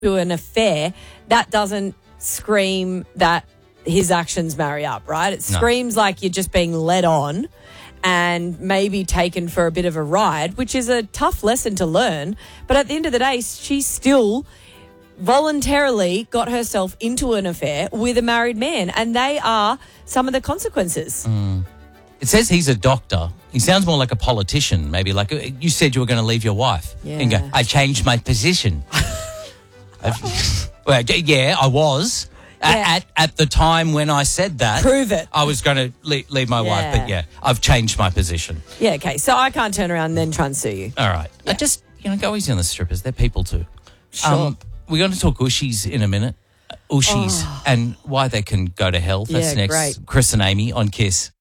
to an affair, that doesn't scream that his actions marry up, right? It screams like you're just being led on and maybe taken for a bit of a ride, which is a tough lesson to learn. But at the end of the day, she still voluntarily got herself into an affair with a married man, and they are some of the consequences. It says he's a doctor. He sounds more like a politician, maybe like you said you were going to leave your wife. Yeah. And go, I changed my position. Well, yeah, I was. Yeah. At the time when I said that. Prove it. I was going to leave my wife, but yeah, I've changed my position. Yeah, okay. So I can't turn around and then try and sue you. All right. Yeah. Just, go easy on the strippers. They're people too. Sure. We're going to talk Ushies in a minute. Ushies and why they can go to hell. That's next. Great. Chris and Amy on Kiss.